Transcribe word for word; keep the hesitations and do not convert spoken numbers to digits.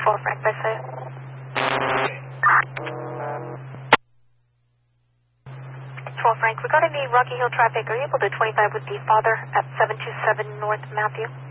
four Frank by Saya. four Frank, regarding the Rocky Hill traffic, are you able to twenty-five with the father at seven two seven North Matthew?